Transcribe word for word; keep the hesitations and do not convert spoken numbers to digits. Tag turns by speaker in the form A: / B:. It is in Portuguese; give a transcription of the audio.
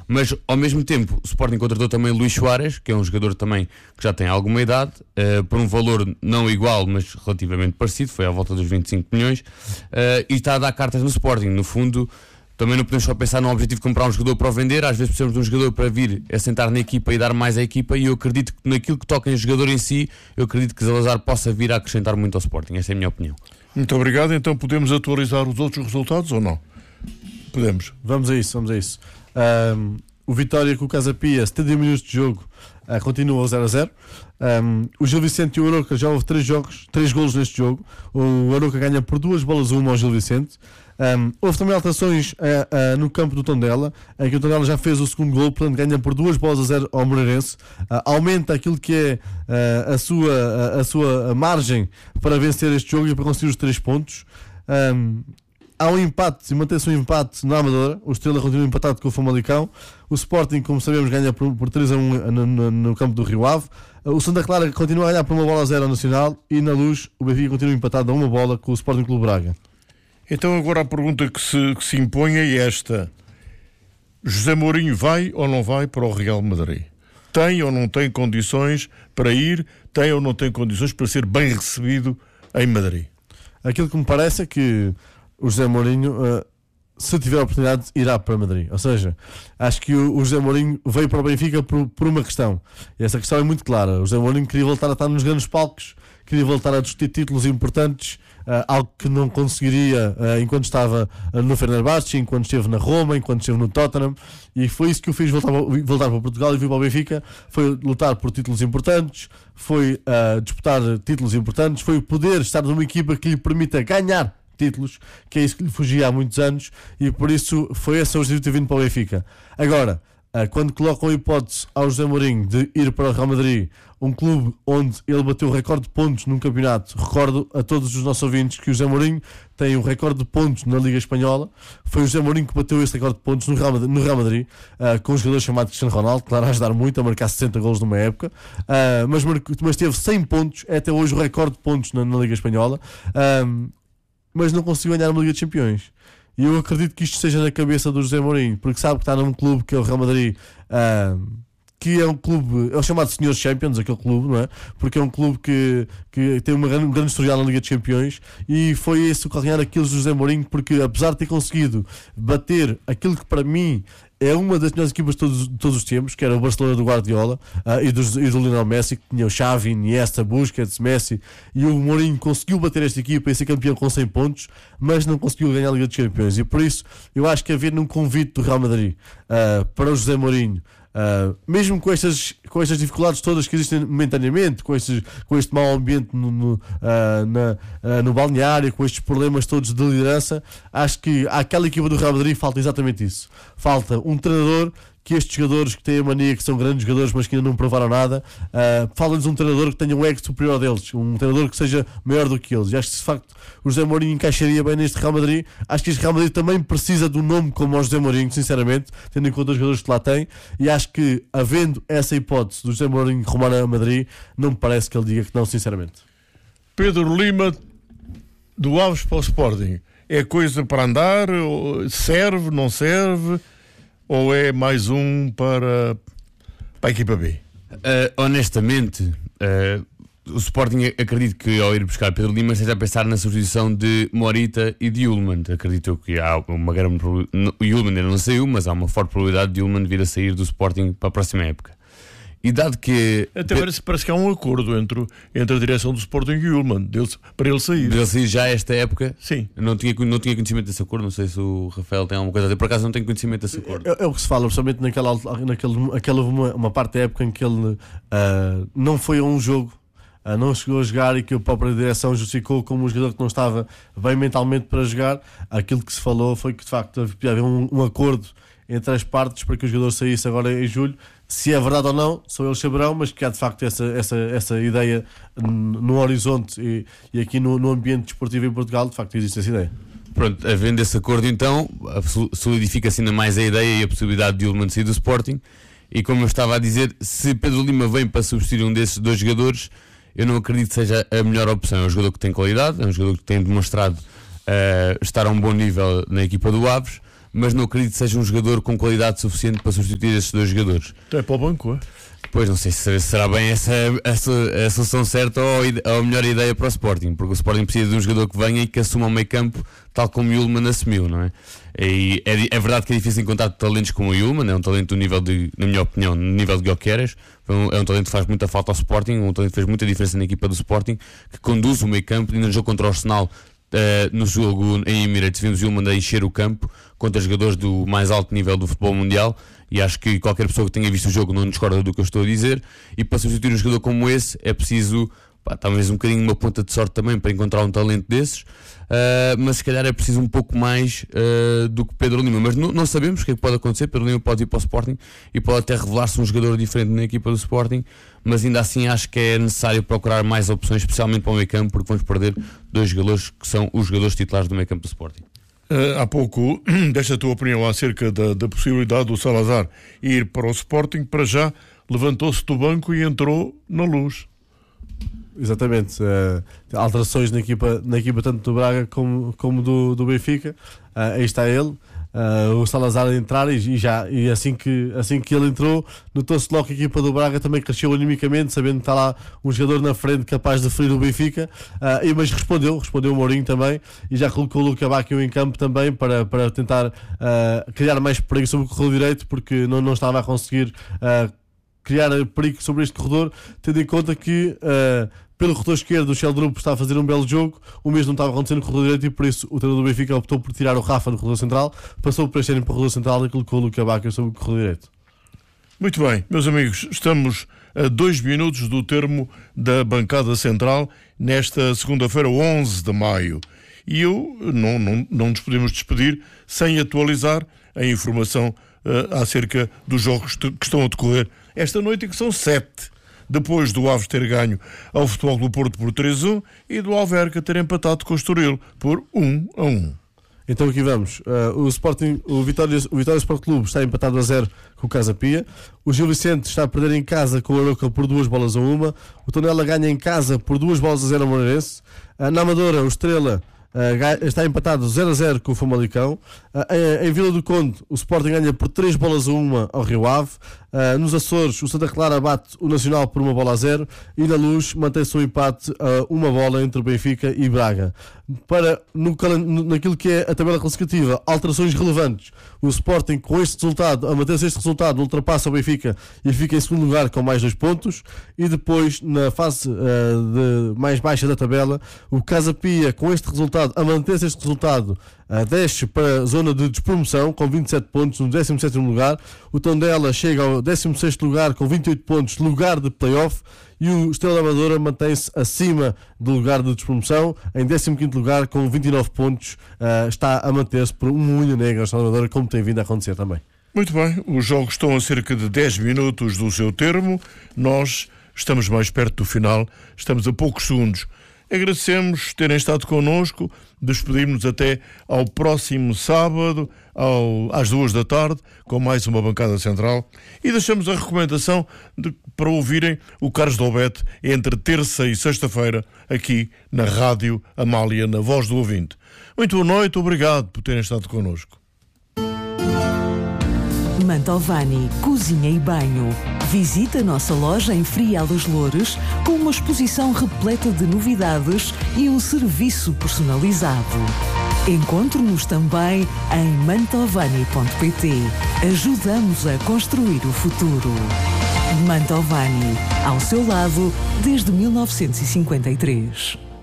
A: Mas ao mesmo tempo o Sporting contratou também Luís Soares, que é um jogador também que já tem alguma idade, uh, por um valor não igual, mas relativamente parecido, foi à volta dos vinte e cinco milhões, uh, e está a dar cartas no Sporting. No fundo, também não podemos só pensar no objetivo de comprar um jogador para o vender. Às vezes precisamos de um jogador para vir assentar na equipa e dar mais à equipa, e eu acredito que naquilo que toca em jogador em si, eu acredito que Salazar possa vir a acrescentar muito ao Sporting. Esta é a minha opinião.
B: Muito obrigado. Então podemos atualizar os outros resultados ou não? Podemos.
C: Vamos a isso, vamos a isso. Um, o Vitória com o Casa Pia, setenta minutos de jogo, uh, continua zero a zero. Um, o Gil Vicente e o Aroca já houve três jogos, três golos neste jogo. O Aroca ganha por duas bolas a uma ao Gil Vicente. Um, houve também alterações uh, uh, no campo do Tondela, em que o Tondela já fez o segundo gol, portanto ganha por duas bolas a zero ao Moreirense. Uh, aumenta aquilo que é uh, a, sua, uh, a sua margem para vencer este jogo e para conseguir os três pontos. Um, há um empate e mantém-se um empate na Amadora. O Estrela continua empatado com o Famalicão. O Sporting, como sabemos, ganha por, por três a um no, no, no campo do Rio Ave. O Santa Clara continua a ganhar por uma bola a zero ao Nacional, e na Luz o Benfica continua empatado a uma bola com o Sporting Clube Braga.
B: Então agora a pergunta que se, que se impõe é esta: José Mourinho vai ou não vai para o Real Madrid? Tem ou não tem condições para ir? Tem ou não tem condições para ser bem recebido em Madrid?
C: Aquilo que me parece é que o José Mourinho, uh, se tiver a oportunidade, irá para Madrid. Ou seja, acho que o, o José Mourinho veio para o Benfica por, por uma questão, e essa questão é muito clara. O José Mourinho queria voltar a estar nos grandes palcos, queria voltar a discutir títulos importantes, Uh, algo que não conseguiria uh, enquanto estava uh, no Fenerbahçe, enquanto esteve na Roma, enquanto esteve no Tottenham, e foi isso que o fez voltar, voltar para Portugal e vir para o Benfica. Foi lutar por títulos importantes, foi uh, disputar títulos importantes, foi poder estar numa equipa que lhe permita ganhar títulos, que é isso que lhe fugia há muitos anos, e por isso foi esse o objetivo de ter vindo para o Benfica. Agora, quando colocam a hipótese ao José Mourinho de ir para o Real Madrid, um clube onde ele bateu o recorde de pontos num campeonato, recordo a todos os nossos ouvintes que o José Mourinho tem o recorde de pontos na Liga Espanhola. Foi o José Mourinho que bateu esse recorde de pontos no Real Madrid, no Real Madrid uh, com um jogador chamado Cristiano Ronaldo, claro, a ajudar muito, a marcar sessenta golos numa época, uh, mas, marcou, mas teve cem pontos, é até hoje o recorde de pontos na, na Liga Espanhola, uh, mas não conseguiu ganhar uma Liga de Campeões. E eu acredito que isto seja na cabeça do José Mourinho, porque sabe que está num clube que é o Real Madrid, uh, que é um clube, é o chamado Senhores Champions, aquele clube, não é? Porque é um clube que, que tem uma grande, um grande historial na Liga dos Campeões, e foi esse o calcanhar daqueles do José Mourinho, porque apesar de ter conseguido bater aquilo que para mim é uma das melhores equipas de todos, de todos os tempos, que era o Barcelona do Guardiola, uh, e, do, e do Lionel Messi, que tinha o Xavi, Iniesta, Busquets, Messi, e o Mourinho conseguiu bater esta equipa e ser campeão com cem pontos, mas não conseguiu ganhar a Liga dos Campeões. E por isso eu acho que haver um convite do Real Madrid uh, para o José Mourinho, Uh, mesmo com estas, com estas dificuldades todas que existem momentaneamente, com, estes, com este mau ambiente no, no, uh, na, uh, no balneário, com estes problemas todos de liderança, acho que àquela equipa do Real Madrid falta exatamente isso. Falta um treinador que estes jogadores que têm a mania que são grandes jogadores mas que ainda não provaram nada, uh, falta-lhes um treinador que tenha um ego superior deles, um treinador que seja maior do que eles. E acho que de facto o José Mourinho encaixaria bem neste Real Madrid. Acho que este Real Madrid também precisa de um nome como o José Mourinho, sinceramente, tendo em conta os jogadores que lá tem, e acho que havendo essa hipótese do José Mourinho rumar a Madrid, não me parece que ele diga que não, sinceramente.
B: Pedro Lima, do Aves para o Sporting, é coisa para andar? Serve, não serve? Ou é mais um para, para a equipa B?
A: Uh, honestamente, uh, o Sporting, acredito que ao ir buscar Pedro Lima esteja a pensar na substituição de Morita e de Ullmann. Acredito que há uma grande probabilidade. O Ullmann ainda não saiu, mas há uma forte probabilidade de Ullmann vir a sair do Sporting para a próxima época. E dado que...
B: Até parece, parece que há um acordo entre, entre a direção do Sporting e o Ullmann para ele sair.
A: Para ele sair já esta época?
B: Sim.
A: Eu não tinha, não tinha conhecimento desse acordo, não sei se o Rafael tem alguma coisa a dizer. Por acaso não tenho conhecimento desse acordo.
C: É, é o que se fala, principalmente naquela, naquela, naquela uma, uma parte da época em que ele uh, não foi a um jogo, uh, não chegou a jogar, e que a própria direção justificou como um jogador que não estava bem mentalmente para jogar. Aquilo que se falou foi que de facto havia um, um acordo entre as partes para que o jogador saísse agora em julho. Se é verdade ou não, só eles saberão, mas que há de facto essa, essa, essa ideia no horizonte e, e aqui no, no ambiente desportivo em Portugal, de facto existe essa ideia.
A: Pronto, havendo esse acordo então, solidifica-se ainda mais a ideia e a possibilidade de Ullmann sair do Sporting. E como eu estava a dizer, se Pedro Lima vem para substituir um desses dois jogadores, eu não acredito que seja a melhor opção. É um jogador que tem qualidade, é um jogador que tem demonstrado uh, estar a um bom nível na equipa do Aves, mas não acredito que seja um jogador com qualidade suficiente para substituir esses dois jogadores.
B: Até para o banco, é?
A: Pois não sei se será bem essa, essa a solução certa ou a melhor ideia para o Sporting, porque o Sporting precisa de um jogador que venha e que assuma o meio campo, tal como o Yulman assumiu, não é? E é, é verdade que é difícil encontrar talentos como o Yulman, é um talento do nível de, na minha opinião, no nível de Gyökeres, é um, é um talento que faz muita falta ao Sporting, um talento que fez muita diferença na equipa do Sporting, que conduz o meio campo, e no jogo contra o Arsenal, Uh, no jogo em Emirates, vimos o Yulman a encher o campo contra jogadores do mais alto nível do futebol mundial, e acho que qualquer pessoa que tenha visto o jogo não discorda do que eu estou a dizer. E para substituir um jogador como esse é preciso, pá, talvez um bocadinho uma ponta de sorte também para encontrar um talento desses, uh, mas se calhar é preciso um pouco mais uh, do que Pedro Lima, mas não, não sabemos o que é que pode acontecer. Pedro Lima pode ir para o Sporting e pode até revelar-se um jogador diferente na equipa do Sporting, mas ainda assim acho que é necessário procurar mais opções, especialmente para o meio campo, porque vamos perder dois jogadores que são os jogadores titulares do meio campo do Sporting.
B: Uh, há pouco, desta a tua opinião acerca da, da possibilidade do Salazar ir para o Sporting. Para já levantou-se do banco e entrou na Luz.
C: Exatamente, uh, alterações na equipa, na equipa tanto do Braga como, como do, do Benfica. Uh, aí está ele, uh, o Salazar a entrar, e, e, já, e assim, que, assim que ele entrou, notou-se logo que a equipa do Braga também cresceu animicamente, sabendo que está lá um jogador na frente capaz de ferir o Benfica, uh, e, mas respondeu, respondeu o Mourinho também, e já colocou o Luca Bacchio em campo também para, para tentar uh, criar mais perigo sobre o corredor direito, porque não, não estava a conseguir uh, criar perigo sobre este corredor, tendo em conta que uh, pelo corredor esquerdo o Sheldrup está a fazer um belo jogo, o mesmo não estava acontecendo no corredor direito, e por isso o treinador do Benfica optou por tirar o Rafa do corredor central, passou por preencherem para o corredor central e colocou o Luca Bacchio sobre o corredor direito.
B: Muito bem, meus amigos, estamos a dois minutos do termo da bancada central nesta segunda-feira, onze de maio, e eu não, não, não nos podemos despedir sem atualizar a informação uh, acerca dos jogos que estão a decorrer esta noite, e que são sete. Depois do Aves ter ganho ao Futebol do Porto por três a um e do Alverca ter empatado com o Estoril por um a um.
C: Então aqui vamos. Uh, o Sporting, o Vitória, o Vitória Sport Clube está empatado a zero com o Casa Pia. O Gil Vicente está a perder em casa com o Aroca por duas bolas a uma. O Tondela ganha em casa por duas bolas a zero ao Moreirense. Uh, na Amadora, o Estrela Uh, está empatado zero a zero com o Famalicão. Uh, em Vila do Conde, o Sporting ganha por três bolas a uma ao Rio Ave. Uh, nos Açores, o Santa Clara bate o Nacional por uma bola a zero. E na Luz, mantém-se um empate a uma bola entre Benfica e Braga. Para, no, naquilo que é a tabela classificativa, alterações relevantes. O Sporting, com este resultado, a manter-se este resultado, ultrapassa o Benfica e fica em segundo lugar com mais dois pontos. E depois, na fase uh, de mais baixa da tabela, o Casa Pia, com este resultado, a manter-se este resultado, uh, desce para a zona de despromoção com vinte e sete pontos no décimo sétimo lugar. O Tondela chega ao décimo sexto lugar com vinte e oito pontos, lugar de play-off. E o Estrela da Amadora mantém-se acima do lugar de despromoção, em décimo quinto lugar com vinte e nove pontos. Uh, está a manter-se por um unha negra o Estrela da Amadora, como tem vindo a acontecer também.
B: Muito bem, os jogos estão a cerca de dez minutos do seu termo. Nós estamos mais perto do final, estamos a poucos segundos. Agradecemos terem estado connosco, despedimos-nos até ao próximo sábado, ao, às duas da tarde, com mais uma bancada central, e deixamos a recomendação de, para ouvirem o Carlos Dolbete entre terça e sexta-feira, aqui na Rádio Amália, na Voz do Ouvinte. Muito boa noite, obrigado por terem estado connosco.
D: Mantovani Cozinha e Banho. Visite a nossa loja em Frial dos Loures com uma exposição repleta de novidades e um serviço personalizado. Encontre-nos também em mantovani ponto pt. Ajudamos a construir o futuro. Mantovani, ao seu lado desde mil novecentos e cinquenta e três.